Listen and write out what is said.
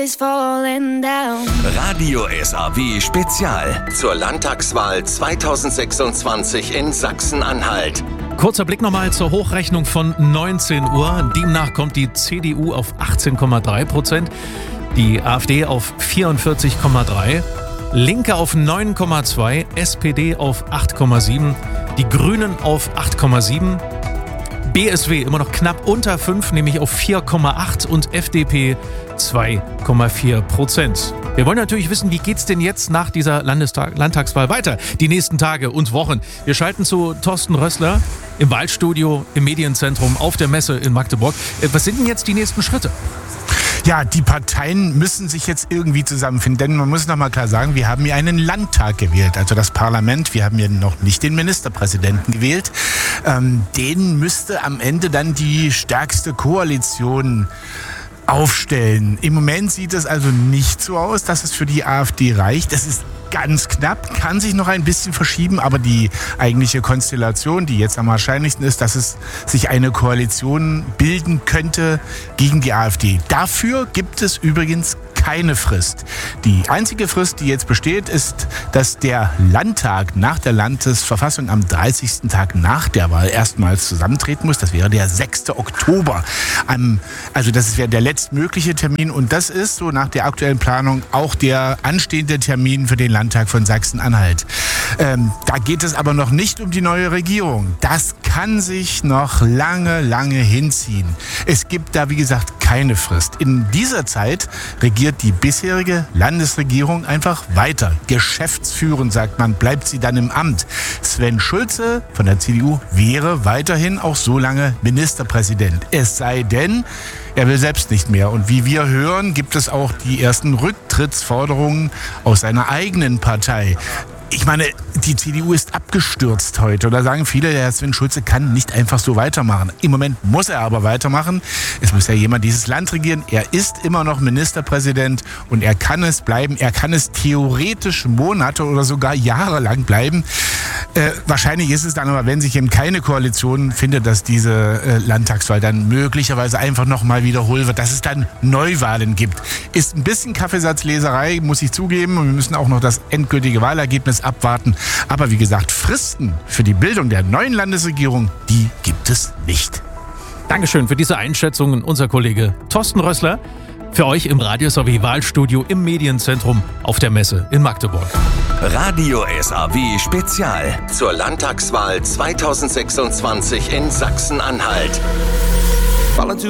is falling down. Radio SAW Spezial zur Landtagswahl 2026 in Sachsen-Anhalt. Kurzer Blick nochmal zur Hochrechnung von 19 Uhr. Demnach kommt die CDU auf 18,3%, die AfD auf 44,3%, Linke auf 9,2%, SPD auf 8,7%, die Grünen auf 8,7%, BSW immer noch knapp unter 5, nämlich auf 4,8% und FDP 2,4%. Wir wollen natürlich wissen, wie geht's denn jetzt nach dieser Landtagswahl weiter, die nächsten Tage und Wochen. Wir schalten zu Thorsten Rössler im Wahlstudio im Medienzentrum auf der Messe in Magdeburg. Was sind denn jetzt die nächsten Schritte? Ja, die Parteien müssen sich jetzt irgendwie zusammenfinden, denn man muss noch mal klar sagen, wir haben hier einen Landtag gewählt, also das Parlament. Wir haben hier noch nicht den Ministerpräsidenten gewählt. Den müsste am Ende dann die stärkste Koalition aufstellen. Im Moment sieht es also nicht so aus, dass es für die AfD reicht. Es ist ganz knapp, kann sich noch ein bisschen verschieben, aber die eigentliche Konstellation, die jetzt am wahrscheinlichsten ist, dass es sich eine Koalition bilden könnte gegen die AfD. Dafür gibt es übrigens keine Frist. Die einzige Frist, die jetzt besteht, ist, dass der Landtag nach der Landesverfassung am 30. Tag nach der Wahl erstmals zusammentreten muss. Das wäre der 6. Oktober. Also das wäre der letztmögliche Termin und das ist so nach der aktuellen Planung auch der anstehende Termin für den Landtag von Sachsen-Anhalt. Da geht es aber noch nicht um die neue Regierung. Das kann sich noch lange hinziehen. Es gibt da, wie gesagt, keine Frist. In dieser Zeit regiert die bisherige Landesregierung einfach weiter. Geschäftsführend, sagt man, bleibt sie dann im Amt. Sven Schulze von der CDU wäre weiterhin auch so lange Ministerpräsident. Es sei denn, er will selbst nicht mehr. Und wie wir hören, gibt es auch die ersten Rücktrittsforderungen aus seiner eigenen Partei. Ich meine, die CDU ist abgestürzt heute. Da sagen viele, der Herr Sven Schulze kann nicht einfach so weitermachen. Im Moment muss er aber weitermachen. Es muss ja jemand dieses Land regieren. Er ist immer noch Ministerpräsident und er kann es bleiben. Er kann es theoretisch Monate oder sogar Jahre lang bleiben. Wahrscheinlich ist es dann aber, wenn sich eben keine Koalition findet, dass diese Landtagswahl dann möglicherweise einfach nochmal wiederholt wird, dass es dann Neuwahlen gibt. Ist ein bisschen Kaffeesatzleserei, muss ich zugeben. Und wir müssen auch noch das endgültige Wahlergebnis abwarten. Aber wie gesagt, Fristen für die Bildung der neuen Landesregierung, die gibt es nicht. Dankeschön für diese Einschätzungen, unser Kollege Thorsten Rössler. Für euch im Radio SAW Wahlstudio im Medienzentrum auf der Messe in Magdeburg. Radio SAW Spezial zur Landtagswahl 2026 in Sachsen-Anhalt.